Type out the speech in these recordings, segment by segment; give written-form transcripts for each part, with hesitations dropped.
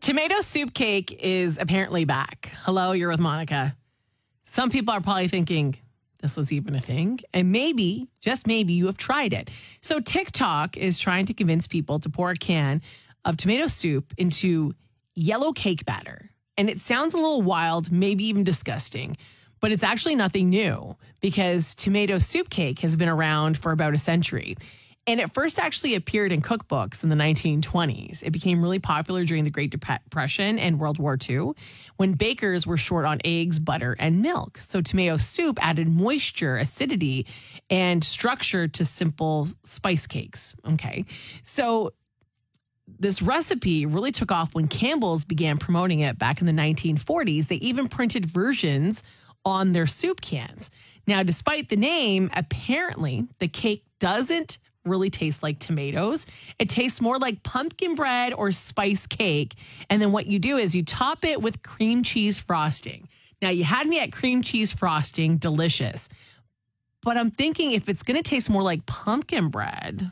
Tomato soup cake is apparently back. Hello, you're with Monica. Some people are probably thinking this was even a thing. And maybe, just maybe, you have tried it. So TikTok is trying to convince people to pour a can of tomato soup into yellow cake batter. And it sounds a little wild, maybe even disgusting. But it's actually nothing new because tomato soup cake has been around for about a century. And it first actually appeared in cookbooks in the 1920s. It became really popular during the Great Depression and World War II when bakers were short on eggs, butter, and milk. So tomato soup added moisture, acidity, and structure to simple spice cakes. Okay. So this recipe really took off when Campbell's began promoting it back in the 1940s. They even printed versions on their soup cans. Now, despite the name, apparently the cake doesn't really taste like tomatoes. It tastes more like pumpkin bread or spice cake. And then what you do is you top it with cream cheese frosting. Now, you had me at cream cheese frosting, delicious. But I'm thinking if it's going to taste more like pumpkin bread.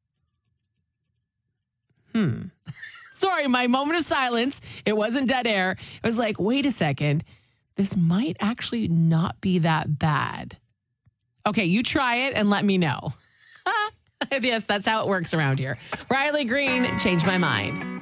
Sorry, my moment of silence. It wasn't dead air. It was like, wait a second. This might actually not be that bad. Okay, you try it and let me know. Yes, that's how it works around here. Riley Green, changed my mind.